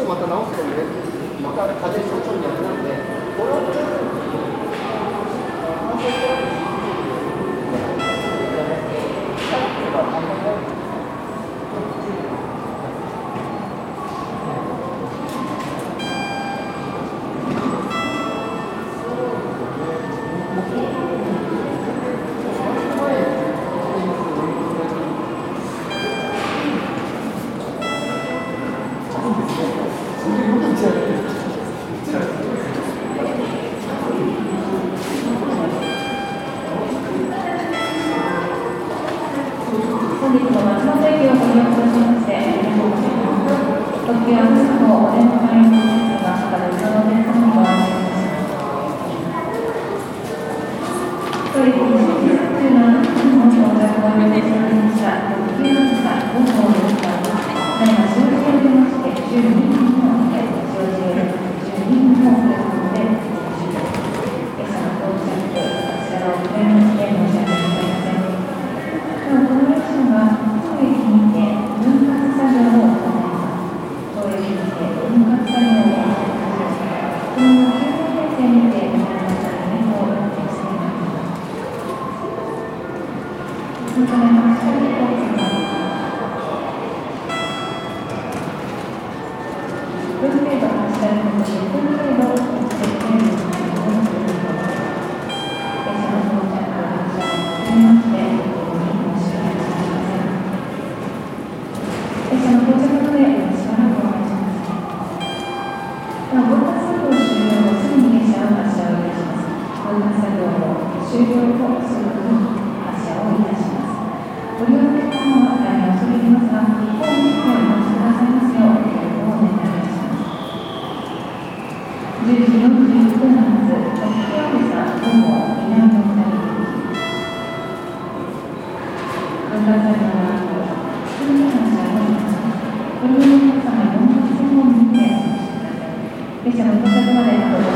また直すとね、また風邪症状になるので、これをちょっ本日も松本駅をご利用くださいましてありがとうございます。特急あずさ号お出迎えのお客様、また別のお客様にご案内いたします。当駅西口37分の到着を予定しておりました特急あずさ5号の駅は、ただいま終了でまして12分の終了で12分のお客様で今朝の到着、こちらを遅れまして申し訳ございません。この列車が当駅にて分割作業を行います。当駅にて分割作業を行います。この9年生にて皆様にご運転しています。そのための下におります。10分程度発車のと10分程度設定になります。列車の到着、発車を含めまして列車の到着までしばらくお待ちください。分割作業終了後すぐに列車を発車をいたします。分割作業を終了後すぐに発車をいたします。ご利用のお客様は大変遅くなりますが、ホームでお待ちくださいますようご協力をお願いいたします。10時41分発、特急あずさ5号南の下り行き。分割作業の後、すぐに発車をいたします。ご利用のお客様、4番線を見てお待ちください。列車の到着まであと